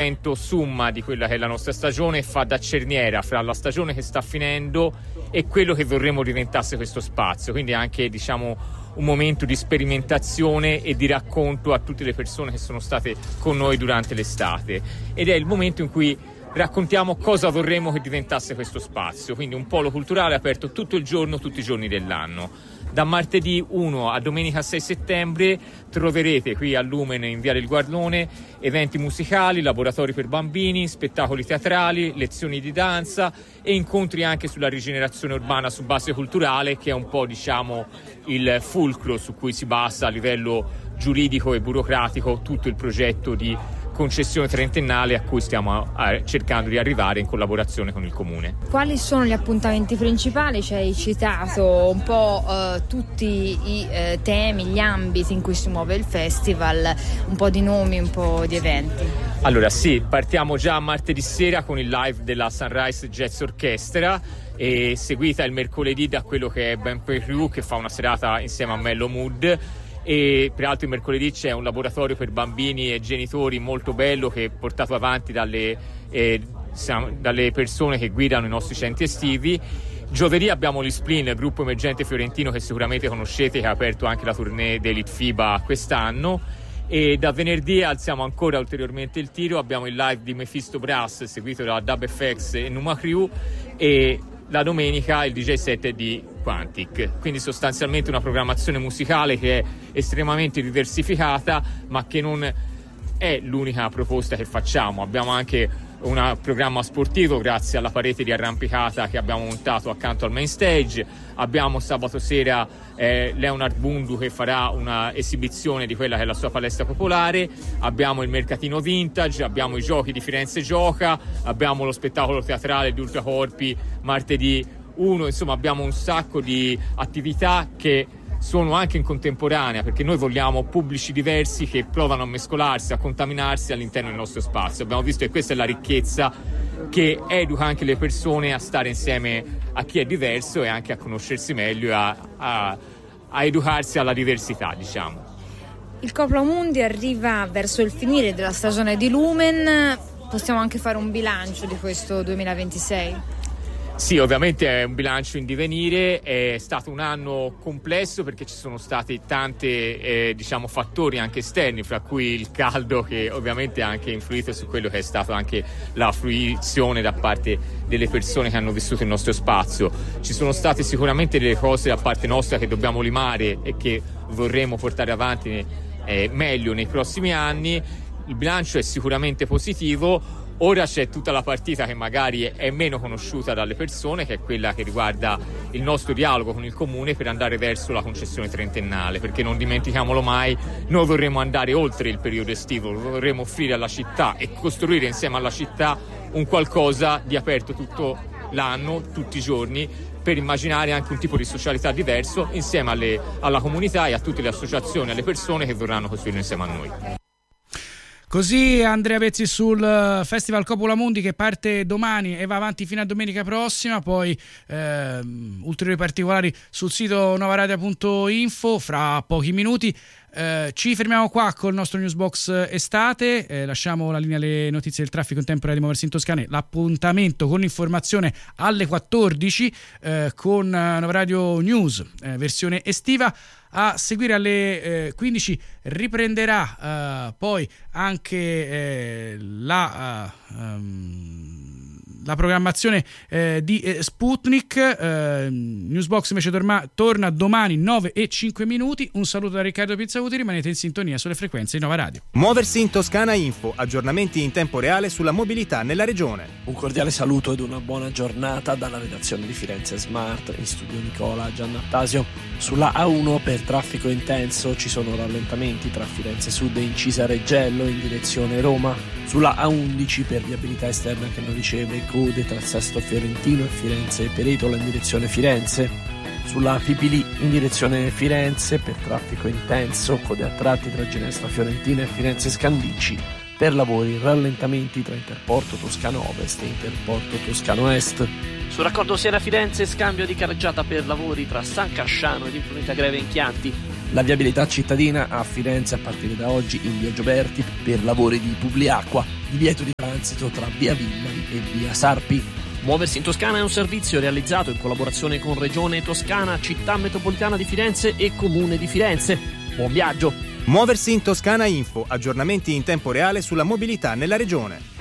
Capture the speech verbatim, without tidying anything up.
summa di quella che è la nostra stagione, fa da cerniera fra la stagione che sta finendo e quello che vorremmo diventasse questo spazio, quindi anche diciamo un momento di sperimentazione e di racconto a tutte le persone che sono state con noi durante l'estate, ed è il momento in cui raccontiamo cosa vorremmo che diventasse questo spazio, quindi un polo culturale aperto tutto il giorno, tutti i giorni dell'anno. Da martedì primo a domenica sei settembre troverete qui a Lumen in Via del Guardone eventi musicali, laboratori per bambini, spettacoli teatrali, lezioni di danza e incontri anche sulla rigenerazione urbana su base culturale, che è un po' diciamo il fulcro su cui si basa a livello giuridico e burocratico tutto il progetto di concessione trentennale a cui stiamo cercando di arrivare in collaborazione con il Comune. Quali sono gli appuntamenti principali? Ci hai citato un po' eh, tutti i eh, temi, gli ambiti in cui si muove il festival, un po' di nomi, un po' di eventi. Allora sì, partiamo già martedì sera con il live della Sunrise Jazz Orchestra, e seguita il mercoledì da quello che è Ben Crew, che fa una serata insieme a Mellow Mood. E peraltro il mercoledì c'è un laboratorio per bambini e genitori molto bello, che è portato avanti dalle, eh, dalle persone che guidano i nostri centri estivi. Giovedì abbiamo l'Isplin, gruppo emergente fiorentino che sicuramente conoscete, che ha aperto anche la tournée dell'Elite FIBA quest'anno, e da venerdì alziamo ancora ulteriormente il tiro, abbiamo il live di Mephisto Brass seguito da Dub F X e Numa Crew, e la domenica il D J set di Quantic, quindi sostanzialmente una programmazione musicale che è estremamente diversificata, ma che non è l'unica proposta che facciamo. Abbiamo anche un programma sportivo grazie alla parete di arrampicata che abbiamo montato accanto al main stage. Abbiamo sabato sera eh, Leonard Bundu che farà una esibizione di quella che è la sua palestra popolare. Abbiamo il mercatino vintage, abbiamo i giochi di Firenze Gioca, abbiamo lo spettacolo teatrale di Ultracorpi martedì primo, insomma abbiamo un sacco di attività che sono anche in contemporanea, perché noi vogliamo pubblici diversi che provano a mescolarsi, a contaminarsi all'interno del nostro spazio. Abbiamo visto che questa è la ricchezza che educa anche le persone a stare insieme a chi è diverso e anche a conoscersi meglio e a, a, a educarsi alla diversità, diciamo. Il Copla Mundi arriva verso il finire della stagione di Lumen, possiamo anche fare un bilancio di questo duemilaventisei? Sì, ovviamente è un bilancio in divenire, è stato un anno complesso perché ci sono stati tanti eh, diciamo fattori anche esterni, fra cui il caldo, che ovviamente ha anche influito su quello che è stato anche la fruizione da parte delle persone che hanno vissuto il nostro spazio. Ci sono state sicuramente delle cose da parte nostra che dobbiamo limare e che vorremmo portare avanti eh, meglio nei prossimi anni. Il bilancio è sicuramente positivo. Ora c'è tutta la partita che magari è meno conosciuta dalle persone, che è quella che riguarda il nostro dialogo con il Comune per andare verso la concessione trentennale, perché non dimentichiamolo mai, noi vorremmo andare oltre il periodo estivo, vorremmo offrire alla città e costruire insieme alla città un qualcosa di aperto tutto l'anno, tutti i giorni, per immaginare anche un tipo di socialità diverso insieme alle, alla comunità e a tutte le associazioni, alle persone che vorranno costruire insieme a noi. Così Andrea Pezzi sul Festival Copla Mundi, che parte domani e va avanti fino a domenica prossima. Poi eh, ulteriori particolari sul sito novaradio punto info fra pochi minuti. Eh, ci fermiamo qua con il nostro Newsbox estate, eh, lasciamo la linea alle notizie del traffico in tempo reale di Muoversi in Toscana. L'appuntamento con informazione alle quattordici eh, con Novaradio News eh, versione estiva. A seguire alle eh, quindici riprenderà eh, poi anche eh, la, uh, um, la programmazione eh, di eh, Sputnik. eh, Newsbox invece torna, torna domani nove e cinque minuti. Un saluto da Riccardo Pizzavuti, rimanete in sintonia sulle frequenze di Nova Radio. Muoversi in Toscana Info, aggiornamenti in tempo reale sulla mobilità nella regione. Un cordiale saluto ed una buona giornata dalla redazione di Firenze Smart, in studio Nicola Giannattasio. Sulla A uno per traffico intenso ci sono rallentamenti tra Firenze Sud e Incisa Reggello in direzione Roma. Sulla A undici per viabilità esterna che non riceve code tra Sesto Fiorentino e Firenze Peretola in direzione Firenze. Sulla Pipili in direzione Firenze per traffico intenso, code a tratti tra Ginestra Fiorentina e Firenze Scandicci. Per lavori rallentamenti tra Interporto Toscano Ovest e Interporto Toscano Est. Sul raccordo Siena-Firenze scambio di carreggiata per lavori tra San Casciano ed Imprunita Greve in Chianti. La viabilità cittadina a Firenze a partire da oggi in via Gioberti per lavori di Publiacqua. Divieto di transito tra via Villari e via Sarpi. Muoversi in Toscana è un servizio realizzato in collaborazione con Regione Toscana, Città Metropolitana di Firenze e Comune di Firenze. Buon viaggio! Muoversi in Toscana Info, aggiornamenti in tempo reale sulla mobilità nella regione.